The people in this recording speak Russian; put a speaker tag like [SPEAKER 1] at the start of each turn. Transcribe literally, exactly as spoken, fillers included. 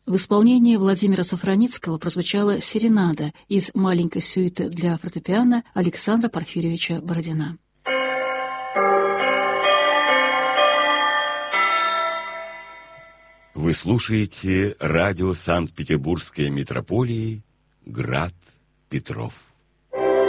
[SPEAKER 1] В исполнении Владимира Сафраницкого прозвучала серенада из маленькой сюиты для фортепиано Александра Порфирьевича Бородина.
[SPEAKER 2] Вы слушаете радио Санкт-Петербургской метрополии «Град Петров».